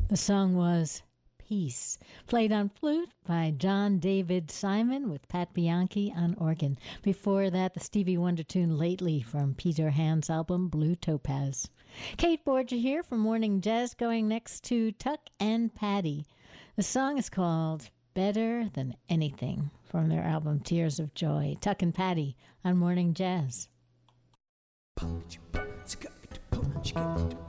The song was Peace, played on flute by John David Simon with Pat Bianchi on organ. Before that, the Stevie Wonder tune Lately from Peter Hand's album Blue Topaz. Kate Borgia here from Morning Jazz, going next to Tuck and Patty. The song is called Better Than Anything from their album Tears of Joy. Tuck and Patty on Morning Jazz.